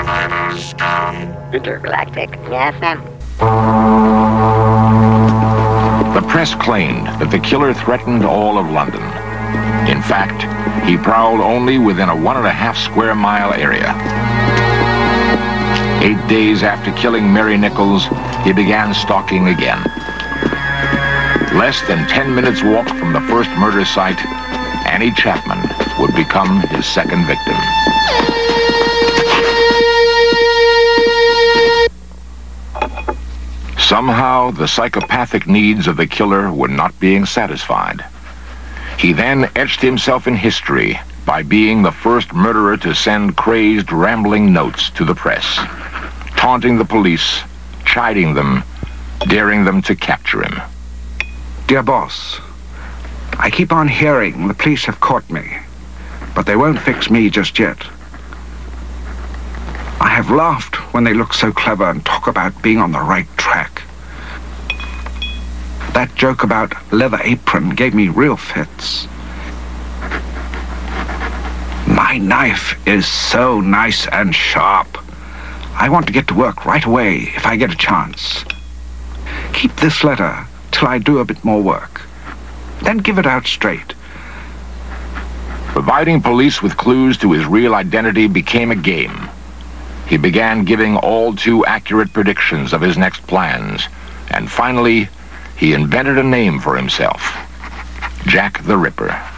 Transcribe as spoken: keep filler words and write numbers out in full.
Intergalactic F M. The press claimed that the killer threatened all of London. In fact, he prowled only within a one and a half square mile area. Eight days after killing Mary Nichols, he began stalking again. Less than ten minutes walk from the first murder site, Annie Chapman would become his second victim. Somehow, the psychopathic needs of the killer were not being satisfied. He then etched himself in history by being the first murderer to send crazed, rambling notes to the press, taunting the police, chiding them, daring them to capture him. Dear boss, I keep on hearing the police have caught me, but they won't fix me just yet. I have laughed when they look so clever and talk about being on the right track. That joke about leather apron gave me real fits. My knife is so nice and sharp. I want to get to work right away if I get a chance. Keep this letter till I do a bit more work. Then give it out straight. Providing police with clues to his real identity became a game. He began giving all too accurate predictions of his next plans, and finally, he invented a name for himself, Jack the Ripper.